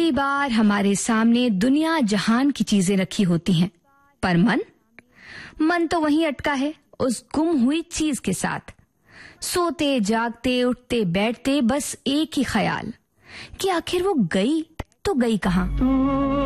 कई बार हमारे सामने दुनिया जहान की चीजें रखी होती हैं, पर मन तो वहीं अटका है उस गुम हुई चीज के साथ। सोते जागते उठते बैठते बस एक ही ख्याल कि आखिर वो गई तो गई कहाँ।